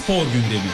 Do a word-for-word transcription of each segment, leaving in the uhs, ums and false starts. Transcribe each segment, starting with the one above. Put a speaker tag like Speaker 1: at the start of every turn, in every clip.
Speaker 1: Spor gündemi.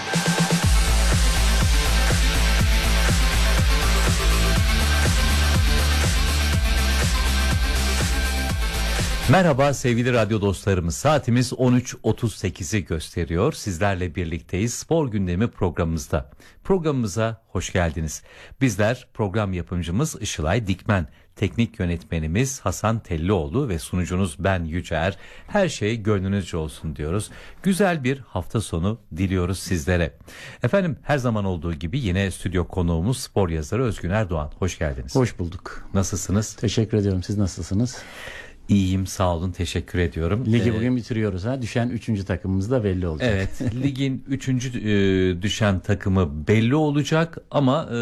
Speaker 2: Merhaba sevgili radyo dostlarımız. Saatimiz on üç otuz sekizi gösteriyor. Sizlerle birlikteyiz Spor Gündemi programımızda. Programımıza hoş geldiniz. Bizler program yapımcımız Işılay Dikmen, teknik yönetmenimiz Hasan Tellioğlu ve sunucunuz ben Yücer. Her şey gönlünüzce olsun diyoruz. Güzel bir hafta sonu diliyoruz sizlere. Efendim her zaman olduğu gibi yine stüdyo konuğumuz spor yazarı Özgün Erdoğan. Hoş geldiniz.
Speaker 3: Hoş bulduk.
Speaker 2: Nasılsınız?
Speaker 3: Teşekkür ediyorum. Siz nasılsınız?
Speaker 2: İyiyim, sağ olun, teşekkür ediyorum.
Speaker 3: Ligi
Speaker 2: ee,
Speaker 3: bugün bitiriyoruz ha. Düşen üçüncü takımımız da belli olacak.
Speaker 2: Evet, ligin üçüncü e, düşen takımı belli olacak ama e,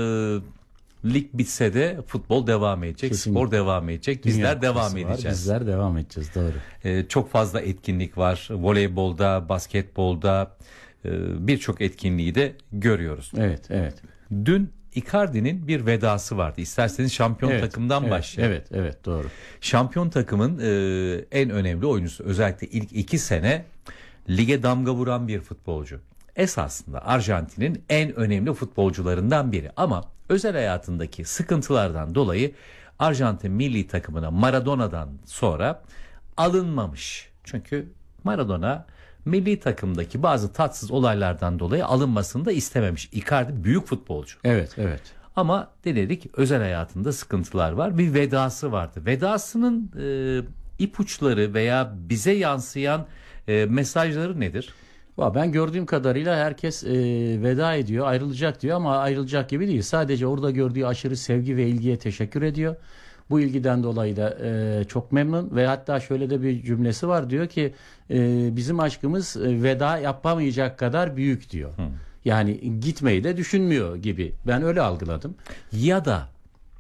Speaker 2: lig bitse de futbol devam edecek,
Speaker 3: Kesinlikle.
Speaker 2: spor devam edecek. Bizler
Speaker 3: Dünya
Speaker 2: devam
Speaker 3: Kupası var,
Speaker 2: edeceğiz.
Speaker 3: Bizler devam edeceğiz, doğru.
Speaker 2: E, çok fazla etkinlik var. Voleybolda, basketbolda e, birçok etkinliği de görüyoruz.
Speaker 3: Evet, evet.
Speaker 2: Dün Icardi'nin bir vedası vardı. İsterseniz şampiyon
Speaker 3: evet,
Speaker 2: takımdan
Speaker 3: evet,
Speaker 2: başlayalım.
Speaker 3: Evet, evet, doğru.
Speaker 2: Şampiyon takımın e, en önemli oyuncusu, özellikle ilk iki sene lige damga vuran bir futbolcu. Esasında Arjantin'in en önemli futbolcularından biri ama özel hayatındaki sıkıntılardan dolayı Arjantin milli takımına Maradona'dan sonra alınmamış. Çünkü Maradona milli takımdaki bazı tatsız olaylardan dolayı alınmasını da istememiş. Icardi büyük futbolcu.
Speaker 3: Evet, evet.
Speaker 2: Ama denedik, özel hayatında sıkıntılar var. Bir vedası vardı. Vedasının e, ipuçları veya bize yansıyan e, mesajları nedir?
Speaker 3: Ben gördüğüm kadarıyla herkes e, veda ediyor, ayrılacak diyor ama ayrılacak gibi değil. Sadece orada gördüğü aşırı sevgi ve ilgiye teşekkür ediyor. Bu ilgiden dolayı da e, çok memnun ve hatta şöyle de bir cümlesi var, diyor ki e, bizim aşkımız e, veda yapamayacak kadar büyük diyor. Hı. Yani gitmeyi de düşünmüyor gibi. Ben öyle algıladım.
Speaker 2: Ya da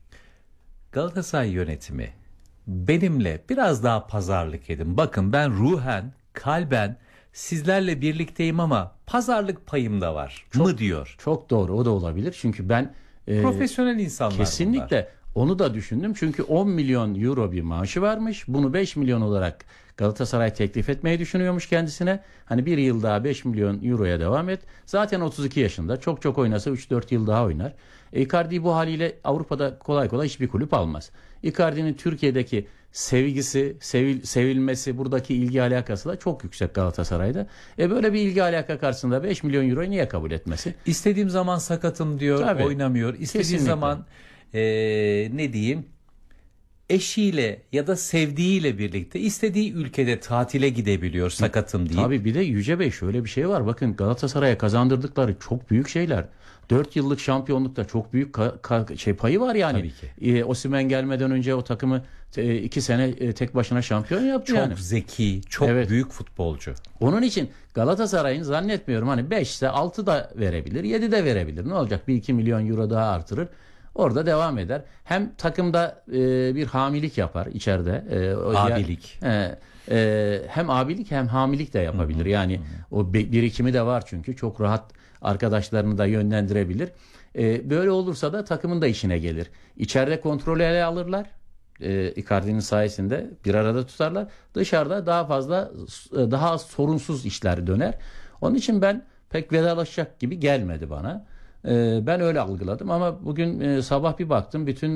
Speaker 2: Galatasaray yönetimi benimle biraz daha pazarlık edin. Bakın ben ruhen, kalben sizlerle birlikteyim ama pazarlık payım da var
Speaker 3: çok,
Speaker 2: mı diyor.
Speaker 3: Çok doğru, o da olabilir. Çünkü ben e,
Speaker 2: profesyonel insanlar
Speaker 3: kesinlikle
Speaker 2: bunlar.
Speaker 3: Onu da düşündüm. Çünkü on milyon euro bir maaşı varmış. Bunu beş milyon olarak Galatasaray teklif etmeyi düşünüyormuş kendisine. Hani bir yıl daha beş milyon euroya devam et. Zaten otuz iki yaşında. Çok çok oynasa üç dört yıl daha oynar. Icardi bu haliyle Avrupa'da kolay kolay hiçbir kulüp almaz. Icardi'nin Türkiye'deki sevgisi, sevil, sevilmesi, buradaki ilgi alakası da çok yüksek Galatasaray'da. E böyle bir ilgi alaka karşısında beş milyon euroyu niye kabul etmesi?
Speaker 2: İstediğim zaman sakatım diyor,
Speaker 3: Tabii.
Speaker 2: oynamıyor. İstediği
Speaker 3: Kesinlikle.
Speaker 2: zaman e, ne diyeyim, eşiyle ya da sevdiğiyle birlikte istediği ülkede tatile gidebiliyor sakatım deyip.
Speaker 3: Tabii bir de Yüce Bey şöyle bir şey var. Bakın Galatasaray'a kazandırdıkları çok büyük şeyler. dört yıllık şampiyonlukta çok büyük ka- ka- şey payı var yani.
Speaker 2: Tabii ki.
Speaker 3: Ee, Osimhen gelmeden önce o takımı e, iki sene e, tek başına şampiyon yaptı
Speaker 2: Çok
Speaker 3: yani.
Speaker 2: zeki, çok
Speaker 3: Evet.
Speaker 2: büyük futbolcu.
Speaker 3: Onun için Galatasaray'ın zannetmiyorum hani beş ise altı da verebilir, yedi de verebilir. Ne olacak? bir iki milyon euro daha artırır. Orada devam eder. Hem takımda e, bir hamilik yapar içeride. E, o
Speaker 2: Abilik.
Speaker 3: Ya, e, e, hem abilik hem hamilik de yapabilir. Hı hı, yani hı. O birikimi de var çünkü. Çok rahat arkadaşlarını da yönlendirebilir. E, böyle olursa da takımın da işine gelir. İçeride kontrolü ele alırlar. E, Icardi'nin sayesinde bir arada tutarlar. Dışarıda daha fazla, daha az sorunsuz işler döner. Onun için ben pek vedalaşacak gibi gelmedi bana. Ben öyle algıladım ama bugün sabah bir baktım bütün